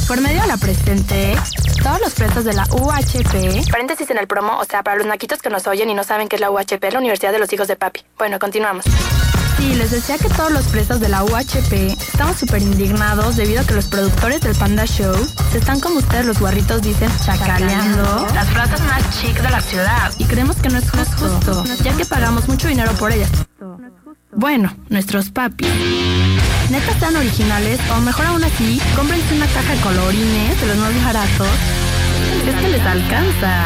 Por medio de la presente, todos los presos de la UHP, paréntesis en el promo, o sea, para los naquitos que nos oyen y no saben qué es la UHP, la Universidad de los Hijos de Papi. Bueno, continuamos. Sí, les decía que todos los presos de la UHP estamos súper indignados debido a que los productores del Panda Show se están, como ustedes los guarritos dicen, chacaleando las plazas más chic de la ciudad. Y creemos que no es justo, ya que pagamos mucho dinero por ellas. Bueno, nuestros papis. Neta sean originales, o mejor aún así, cómprense una caja de colorines de los más baratos. Es que les alcanza.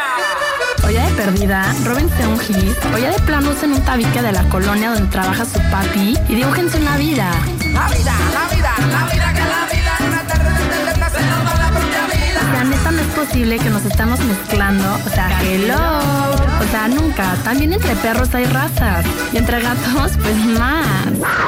O ya de perdida, róbense un gis, o ya de plano usen un tabique de la colonia donde trabaja su papi y dibújense una vida. La vida, que la vida, una tarde de pasando la propia vida. O sea, neta no es posible que nos estamos mezclando, o sea, hello. O sea, nunca, también entre perros hay razas, y entre gatos, pues más.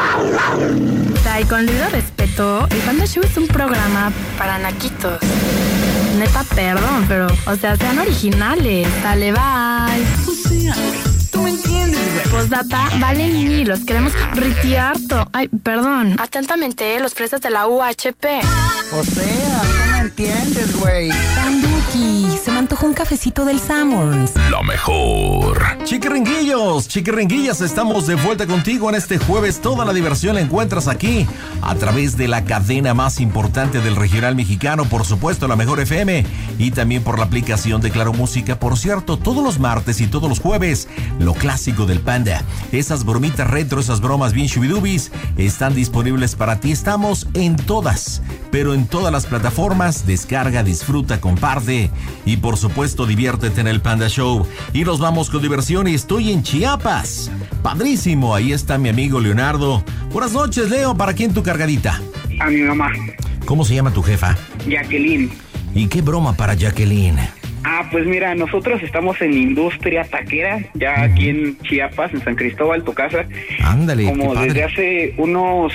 O sea, y con el debido respeto, el Panda Show es un programa para naquitos. Neta, perdón, pero, o sea, sean originales. Dale, bye. O sea, tú me entiendes, güey. Postdata, valen mil, los queremos ritiarto. Ay, perdón. Atentamente, los fresas de la UHP. O sea, tú me entiendes, güey. Panduki, se me antojó un cafecito del Sammons. Lo mejor. Chiquiringuillos, chiquiringuillas, estamos de vuelta contigo en este jueves. Toda la diversión la encuentras aquí, a través de la cadena más importante del regional mexicano, por supuesto, la Mejor FM, y también por la aplicación de Claro Música. Por cierto, todos los martes y todos los jueves, lo clásico del Panda. Esas bromitas retro, esas bromas bien shubidubis, están disponibles para ti. Estamos en todas, pero en todas las plataformas. Descarga, disfruta, comparte y por supuesto diviértete en el Panda Show. Y nos vamos con diversión y estoy en Chiapas. Padrísimo, ahí está mi amigo Leonardo. Buenas noches, Leo, ¿para quién tu cargadita? A mi mamá. ¿Cómo se llama tu jefa? Jacqueline. ¿Y qué broma para Jacqueline? Pues mira, nosotros estamos en industria taquera, ya aquí en Chiapas, en San Cristóbal, tu casa. Ándale, como desde hace unos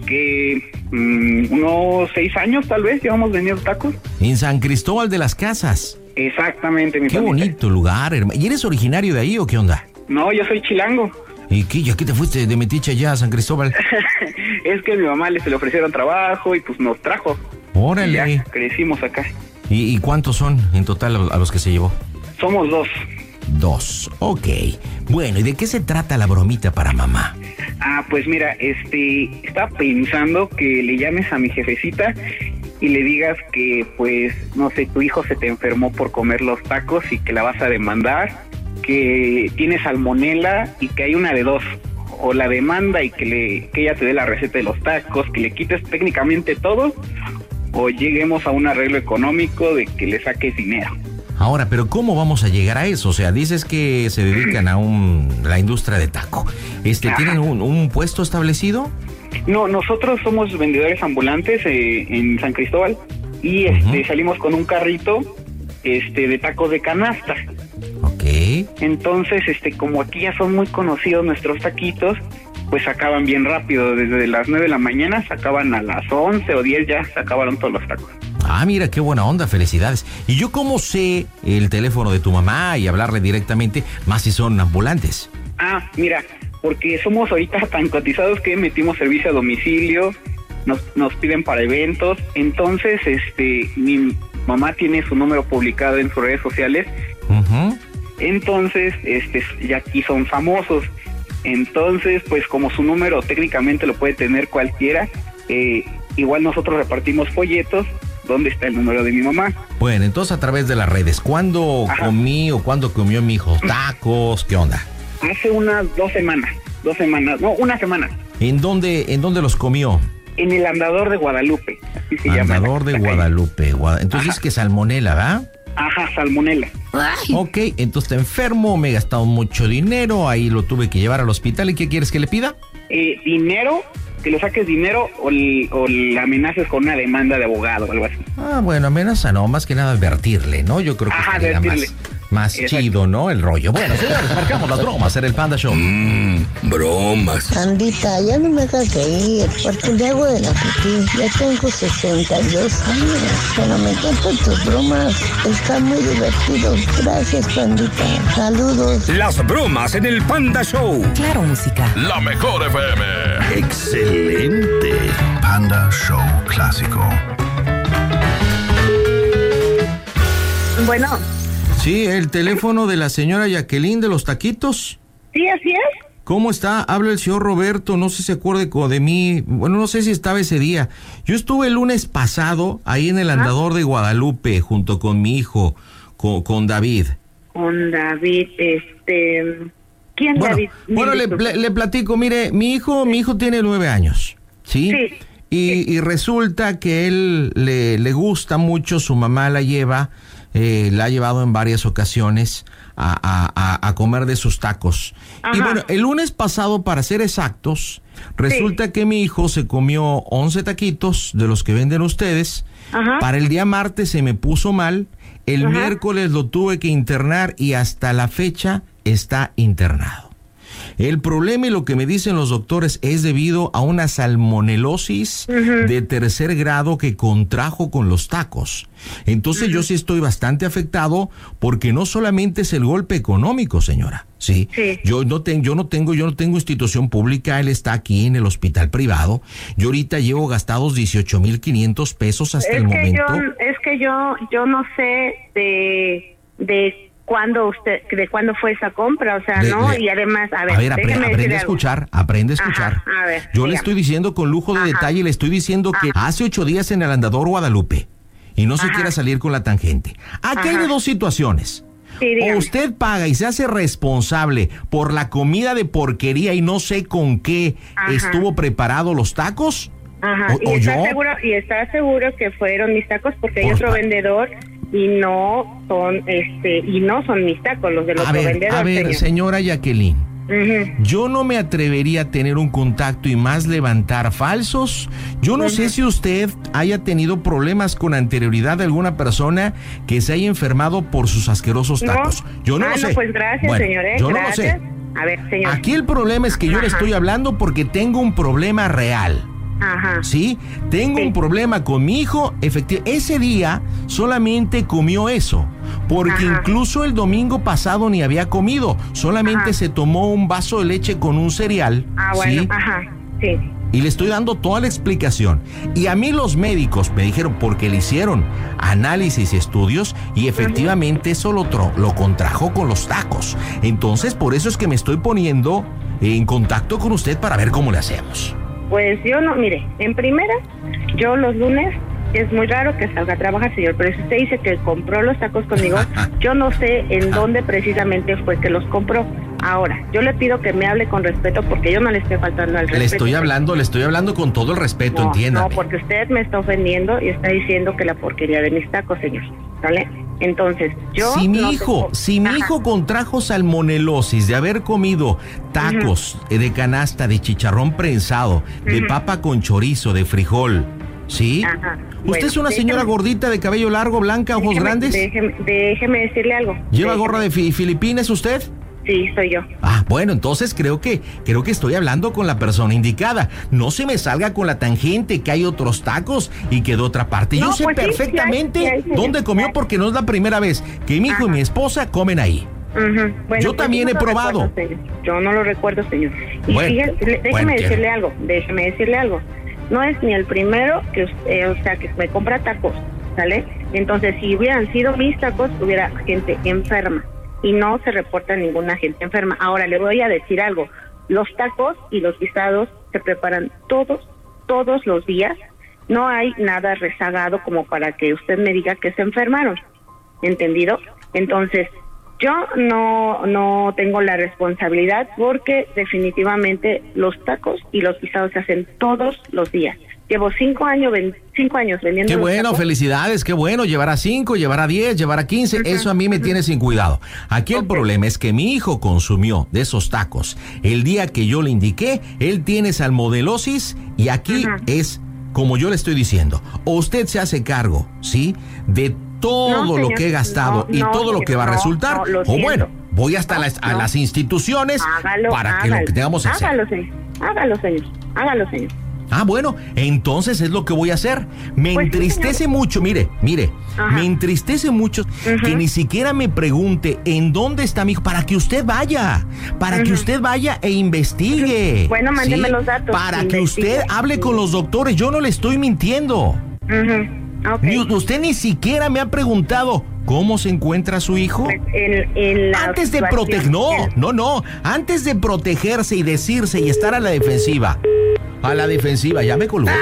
6 años tal vez llevamos vendiendo tacos. En San Cristóbal de las Casas. Exactamente, mi Qué familia. bonito lugar, hermano. ¿Y eres originario de ahí o qué onda? No, yo soy chilango. ¿Y qué? ¿Ya qué te fuiste de metiche allá a San Cristóbal? Es que a mi mamá se le ofrecieron trabajo y pues nos trajo. Órale. Y ya crecimos acá. ¿Y cuántos son en total a los que se llevó? Somos 2. 2, ok. Bueno, ¿y de qué se trata la bromita para mamá? Pues mira, estaba pensando que le llames a mi jefecita y le digas que, pues, no sé, tu hijo se te enfermó por comer los tacos y que la vas a demandar, que tiene salmonela y que hay una de dos. O la demanda y que ella te dé la receta de los tacos, que le quites técnicamente todo, o lleguemos a un arreglo económico de que le saques dinero. Ahora, pero ¿cómo vamos a llegar a eso? O sea, dices que se dedican a la industria de taco. ¿Tienen un puesto establecido? No, nosotros somos vendedores ambulantes en San Cristóbal y salimos con un carrito de tacos de canasta. Ok. Entonces, como aquí ya son muy conocidos nuestros taquitos, pues acaban bien rápido. Desde las 9 de la mañana se acaban a las 11 o 10, ya se acabaron todos los tacos. Mira, qué buena onda, felicidades. ¿Y yo cómo sé el teléfono de tu mamá y hablarle directamente, más si son ambulantes? Mira, porque somos ahorita tan cotizados que metimos servicio a domicilio, nos piden para eventos. Entonces, mi mamá tiene su número publicado en sus redes sociales. Entonces, ya aquí son famosos. Entonces, pues como su número técnicamente lo puede tener cualquiera, igual nosotros repartimos folletos donde está el número de mi mamá. Bueno, entonces a través de las redes, ¿cuándo comí o cuándo comió mi hijo tacos? ¿Qué onda? Hace unas 2 semanas, no, una semana. ¿En dónde los comió? En el Andador de Guadalupe, así se llama. Andador de Guadalupe. Entonces es que salmonela, ¿verdad? Salmonela. Ok, entonces está enfermo, me he gastado mucho dinero, ahí lo tuve que llevar al hospital. ¿Y qué quieres que le pida? Dinero, que le saques dinero o le amenaces con una demanda de abogado o algo así. Bueno, amenaza no, más que nada advertirle, ¿no? Yo creo que sería más chido, ¿no? El rollo. Bueno, señores, marcamos las bromas en el Panda Show. Bromas. Pandita, ya no me hagas reír, porque le hago de la pipí. Ya tengo 62 años, pero me encantan tus bromas. Está muy divertido. Gracias, Pandita. Saludos. Las bromas en el Panda Show. Claro Música. La Mejor FM. Excelente. Panda Show Clásico. Bueno. Sí, el teléfono de la señora Jacqueline de los taquitos. Sí, así es. ¿Cómo está? Habla el señor Roberto, no sé si se acuerde de mí. Bueno, no sé si estaba ese día. Yo estuve el lunes pasado ahí en el Andador de Guadalupe junto con mi hijo, con David. Con David, ¿quién David? Bueno, le platico, mire, mi hijo tiene 9 años, ¿sí? Sí. Y resulta que él le gusta mucho, su mamá la lleva, la ha llevado en varias ocasiones a comer de sus tacos. Ajá. Y bueno, el lunes pasado, para ser exactos, resulta que mi hijo se comió 11 taquitos de los que venden ustedes. Ajá. Para el día martes se me puso mal, el miércoles lo tuve que internar y hasta la fecha está internado. El problema y lo que me dicen los doctores es debido a una salmonelosis de 3er grado que contrajo con los tacos. Entonces yo sí estoy bastante afectado porque no solamente es el golpe económico, señora. Sí. Yo no tengo institución pública, él está aquí en el hospital privado. Yo ahorita llevo gastados 18,500 pesos hasta el momento. Es que yo no sé de cuándo fue esa compra, o sea, y además, aprende a escuchar. Ajá, a ver, yo le estoy diciendo con lujo de detalle, le estoy diciendo que hace 8 días en el Andador Guadalupe y no se quiera salir con la tangente. Aquí hay de 2 situaciones. Sí, o usted paga y se hace responsable por la comida de porquería y no sé con qué estuvo preparado los tacos. Ajá. Y está seguro que fueron mis tacos porque hay otro vendedor y no son mis tacos los del otro vendedor. A ver, señora Jacqueline, yo no me atrevería a tener un contacto y más levantar falsos. Yo no sé si usted haya tenido problemas con anterioridad de alguna persona que se haya enfermado por sus asquerosos tacos. Yo no lo sé. Pues gracias, señor. Yo no lo sé. A ver, señor. Aquí el problema es que yo le estoy hablando porque tengo un problema real. Ajá. ¿Sí? Tengo un problema con mi hijo. Efectivamente, ese día solamente comió eso. Porque incluso el domingo pasado ni había comido. Solamente se tomó un vaso de leche con un cereal. Bueno, ¿sí? Sí. Y le estoy dando toda la explicación. Y a mí los médicos me dijeron, porque le hicieron análisis y estudios, y efectivamente eso lo contrajo con los tacos. Entonces, por eso es que me estoy poniendo en contacto con usted para ver cómo le hacemos. Pues yo no, mire, en primera, yo los lunes, es muy raro que salga a trabajar, señor, pero si usted dice que compró los tacos conmigo, yo no sé en dónde precisamente fue que los compró. Ahora, yo le pido que me hable con respeto porque yo no le estoy faltando al respeto. Le estoy hablando con todo el respeto, entiéndame. No, porque usted me está ofendiendo y está diciendo que la porquería de mis tacos, señor, ¿vale? Entonces, yo... Si mi hijo contrajo salmonelosis de haber comido tacos de canasta, de chicharrón prensado, de papa con chorizo, de frijol, ¿sí? ¿Usted es una señora gordita de cabello largo, blanca, ojos grandes? Déjeme decirle algo. ¿Lleva gorra de Filipinas usted? Sí, soy yo. Bueno, entonces creo que estoy hablando con la persona indicada. No se me salga con la tangente que hay otros tacos y que de otra parte. Yo sé perfectamente dónde comió porque no es la primera vez que mi hijo y mi esposa comen ahí. Bueno, yo también he probado. Yo no lo recuerdo, señor. Y déjeme decirle algo. No es ni el primero que que me compra tacos, ¿sale? Entonces, si hubieran sido mis tacos, hubiera gente enferma. Y no se reporta ninguna gente enferma. Ahora le voy a decir algo. Los tacos y los guisados se preparan todos los días. No hay nada rezagado como para que usted me diga que se enfermaron. ¿Entendido? Entonces, yo no tengo la responsabilidad porque definitivamente los tacos y los guisados se hacen todos los días. Llevo 5 años vendiendo. Qué bueno, felicidades, qué bueno. Llevará 5, llevará 10, llevará 15. Eso a mí me tiene sin cuidado. Aquí el problema es que mi hijo consumió de esos tacos. El día que yo le indiqué, él tiene salmonelosis y aquí es como yo le estoy diciendo. O usted se hace cargo, ¿sí? De todo lo que he gastado y todo lo que va a resultar. O bueno, voy hasta las instituciones para que lo que tengamos que hacer. Hágalo, señor. Bueno, entonces es lo que voy a hacer. Me entristece mucho, mire, me entristece mucho que ni siquiera me pregunte en dónde está mi hijo, para que usted vaya e investigue. Bueno, mándeme los datos. Para que usted hable con los doctores, yo no le estoy mintiendo. Usted ni siquiera me ha preguntado ¿Cómo se encuentra su hijo? Pues en la Antes de proteger... No. Antes de protegerse y decirse y estar a la defensiva. A la defensiva, ya me colgó.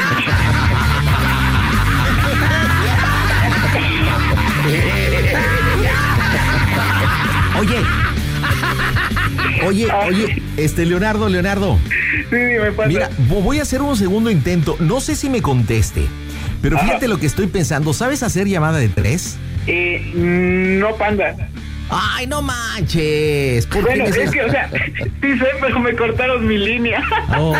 Oye, Leonardo. Sí, me pasa. Mira, voy a hacer un segundo intento. No sé si me conteste, pero fíjate lo que estoy pensando. ¿Sabes hacer llamada de 3? No, Panda. Ay, no manches. Bueno, es que, o sea, sí sé, pero me cortaron mi línea. Oh.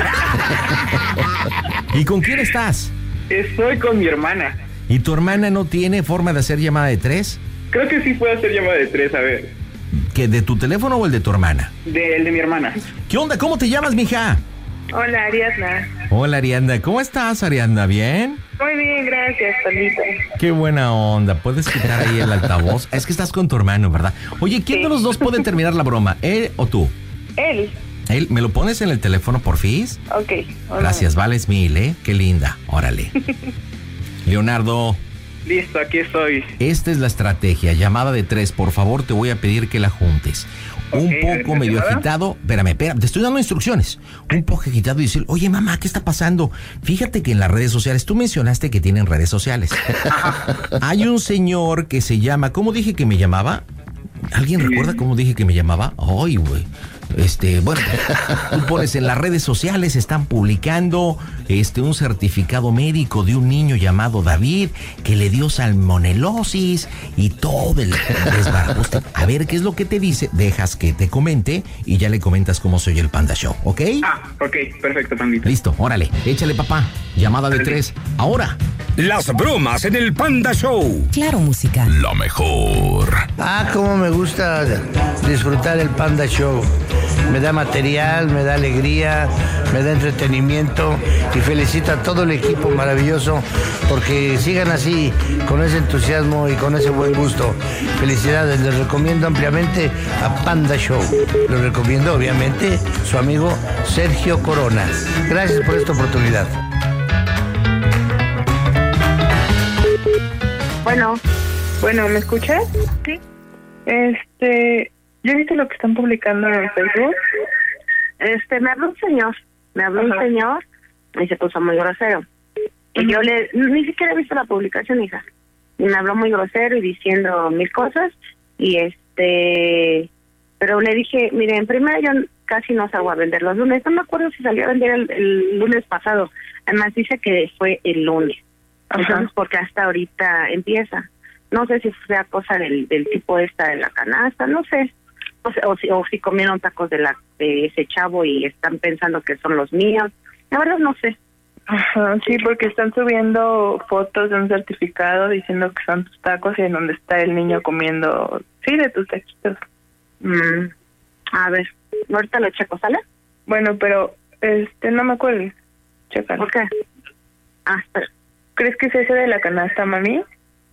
¿Y con quién estás? Estoy con mi hermana. ¿Y tu hermana no tiene forma de hacer llamada de 3? Creo que sí puede hacer llamada de 3, a ver. ¿Que de tu teléfono o el de tu hermana? El de mi hermana. ¿Qué onda? ¿Cómo te llamas, mija? Hola, Ariadna. Hola, Ariadna. ¿Cómo estás, Ariadna? ¿Bien? Muy bien, gracias, Pandita. Qué buena onda. ¿Puedes quitar ahí el altavoz? Es que estás con tu hermano, ¿verdad? Oye, ¿quién de los dos puede terminar la broma? ¿Él o tú? Él. ¿Él? ¿Me lo pones en el teléfono, porfis? Ok. Hola. Gracias, vales 1000, ¿eh? Qué linda. Órale. Leonardo. Listo, aquí estoy. Esta es la estrategia. Llamada de 3. Por favor, te voy a pedir que la juntes. Un poco medio agitado. Espérame, te estoy dando instrucciones. Un poco agitado y decir, oye, mamá, ¿qué está pasando? Fíjate que en las redes sociales, tú mencionaste que tienen redes sociales. Hay un señor que se llama, ¿cómo dije que me llamaba? ¿Alguien recuerda cómo dije que me llamaba? Ay, güey. Bueno, tú pones en las redes sociales, están publicando un certificado médico de un niño llamado David que le dio salmonelosis y todo el desbarajuste. A ver qué es lo que te dice, dejas que te comente y ya le comentas cómo soy el Panda Show, ¿ok? Ok, perfecto, Pandita. Listo, órale, échale, papá. Llamada de 3, ahora. Las bromas en el Panda Show. Claro, música. La mejor. Cómo me gusta disfrutar el Panda Show. Me da material, me da alegría, me da entretenimiento y felicito a todo el equipo maravilloso porque sigan así, con ese entusiasmo y con ese buen gusto. Felicidades, les recomiendo ampliamente a Panda Show. Lo recomiendo obviamente su amigo Sergio Corona. Gracias por esta oportunidad. Bueno, ¿me escuchas? Sí. ¿Ya viste lo que están publicando en Facebook? Me habló un señor y se puso muy grosero. Y yo ni siquiera he visto la publicación, hija. Y me habló muy grosero y diciendo 1000 cosas. Y pero le dije, mire, en primera yo casi no salgo a vender los lunes. No me acuerdo si salió a vender el lunes pasado. Además dice que fue el lunes. Entonces, porque hasta ahorita empieza. No sé si sea cosa del tipo esta de la canasta, no sé. O si comieron tacos de ese chavo y están pensando que son los míos. La verdad no sé. Ajá, sí, porque están subiendo fotos de un certificado diciendo que son tus tacos y en donde está el niño comiendo, sí, de tus taquitos. A ver, ahorita lo checo, ¿sale? Bueno, pero no me acuerdo. Chécalo. ¿Por qué? Espera. ¿Crees que es ese de la canasta, mami?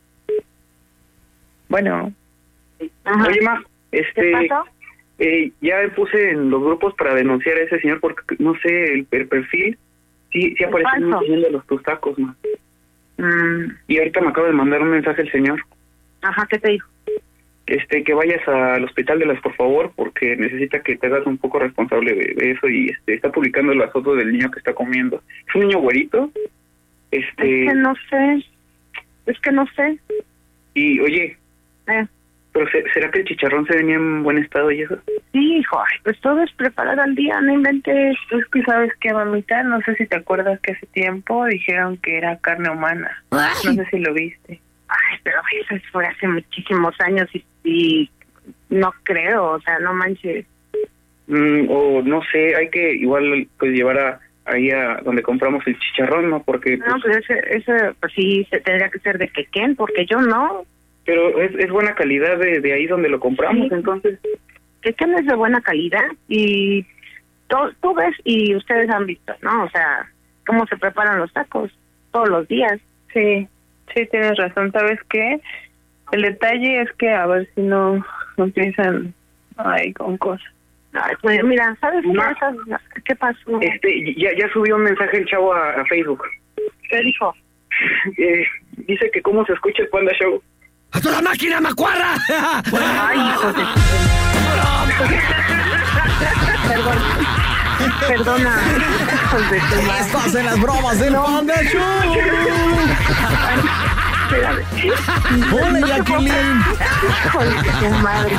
Bueno. Ajá. Oye, ma, ¿Qué pasó? Ya me puse en los grupos para denunciar a ese señor porque, no sé, el perfil sí aparece enseñando tus tacos, ma. Y ahorita me acaba de mandar un mensaje el señor. Ajá, ¿qué te dijo? Que vayas al hospital de las, por favor, porque necesita que te hagas un poco responsable de eso y está publicando las fotos del niño que está comiendo. Es un niño güerito. Es que no sé. Y, oye, pero ¿será que el chicharrón se venía en buen estado y eso? Sí, hijo, pues todo es preparado al día, no inventes. Es que sabes qué, mamita, no sé si te acuerdas que hace tiempo dijeron que era carne humana. Ay. No sé si lo viste. Pero eso fue hace muchísimos años y no creo, o sea, no manches. O no sé, hay que igual pues llevar ahí a donde compramos el chicharrón, ¿no? Porque no, pues ese pues sí tendría que ser de Quequén, porque yo no. Pero es buena calidad de ahí donde lo compramos, sí. Entonces Quequén es de buena calidad y tú ves y ustedes han visto, ¿no? O sea, cómo se preparan los tacos todos los días. Sí, tienes razón. ¿Sabes qué? El detalle es que a ver si no empiezan ahí con cosas. Ay, pues mira, ¿sabes qué pasó? Ya subió un mensaje el chavo a Facebook. ¿Qué dijo? Dice que cómo se escucha el Panda Show. ¡A toda máquina, macuarra! Ay, hijo de... Perdona. Hijos de tu madre. Estás en las bromas del Panda Show. Hola, Jacqueline. Hijo de tu madre.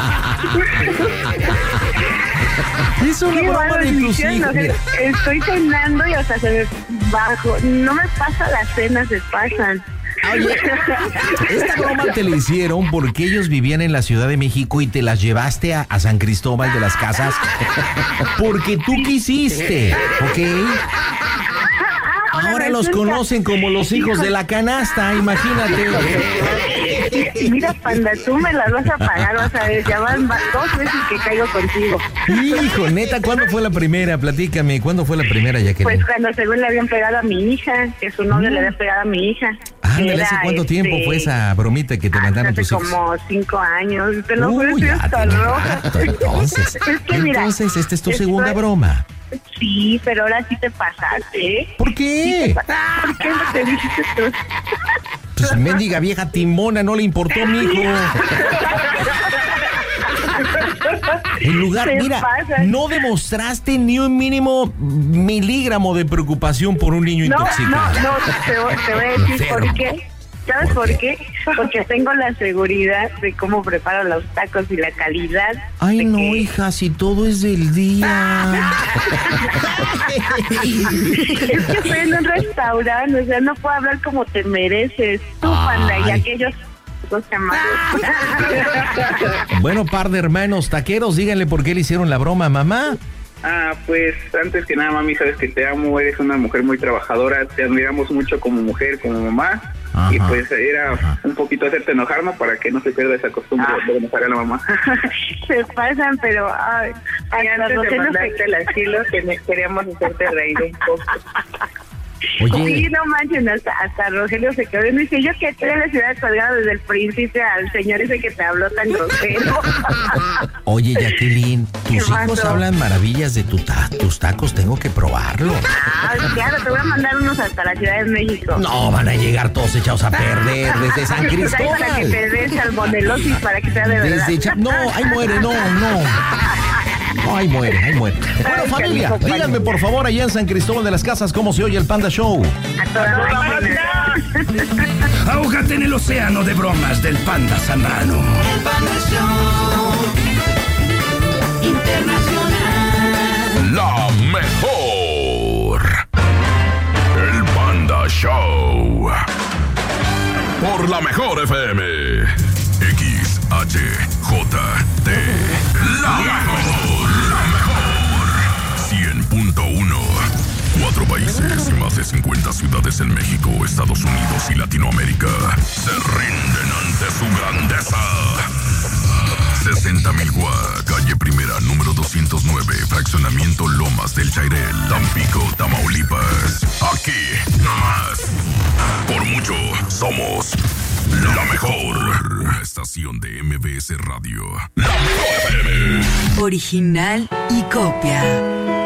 Hizo una broma de tus hijos. Estoy cenando y, o sea, se me bajo. No me pasa las cenas, se pasan. Oye, esta broma te la hicieron porque ellos vivían en la Ciudad de México y te las llevaste a San Cristóbal de las Casas porque tú quisiste, ¿ok? Ahora los conocen como los hijos de la canasta, imagínate. Mira, Panda, tú me las vas a pagar, vas a ver, ya van 2 veces que caigo contigo. Hijo, neta, ¿cuándo fue la primera? Platícame, ¿cuándo fue la primera, Jacqueline? Pues cuando según le habían pegado a mi hija, que su novio le había pegado a mi hija. Ándale, ¿hace cuánto tiempo fue esa bromita que te mandaron tus hijos? Hace como 5 años, te lo juro, estoy hasta roja. Entonces, es que mira, esta es tu segunda broma. Sí, pero ahora sí te pasaste, ¿eh? ¿Por qué? ¿Por qué no te dijiste tú? Pues mendiga vieja timona, no le importó, mijo. En lugar, mira, no demostraste ni un mínimo miligramo de preocupación por un niño intoxicado. No, te voy a decir por qué. ¿Sabes por qué? Porque tengo la seguridad de cómo preparo los tacos y la calidad. Ay, no, hija, si todo es del día. Es que estoy en un restaurante, o sea, no puedo hablar como te mereces. Tú, Panda, y aquellos dos chamados. Bueno, par de hermanos taqueros, díganle por qué le hicieron la broma a mamá. Pues antes que nada, mami, sabes que te amo, eres una mujer muy trabajadora, te admiramos mucho como mujer, como mamá. Ajá, y pues era un poquito hacerte enojar, ¿no? Para que no se pierda esa costumbre de enojar a la mamá. Se pasan, pero antes de mandarte al asilo, queríamos hacerte reír un poco. Oye. Sí, no manchen, hasta Rogelio se quedó y me dice, yo que estoy en la ciudad colgado desde el príncipe al señor ese que te habló tan grosero. Oye, Jacqueline, tus hijos hablan maravillas de tus tacos, tengo que probarlo. Claro, te voy a mandar unos hasta la Ciudad de México. No, van a llegar todos echados a perder desde San Cristóbal. Para que te des salmonelosis, para que sea de verdad. No, ahí muere, no. No, ahí muere. Bueno, familia, díganme por favor allá en San Cristóbal de las Casas cómo se oye el Panda Show. A toda máquina. Ahógate en el océano de bromas del Panda Zambrano. El Panda Show Internacional. La mejor. El Panda Show. Por la mejor FM. XHJT. La mejor. 100.1. 4 países y más de 50 ciudades en México, Estados Unidos y Latinoamérica se rinden ante su grandeza. 60,000 Guá, calle Primera, número 209, fraccionamiento Lomas del Chairel, Tampico, Tamaulipas. Aquí, nomás. Por mucho, somos la mejor estación de MBS Radio. La mejor FM. Original y copia.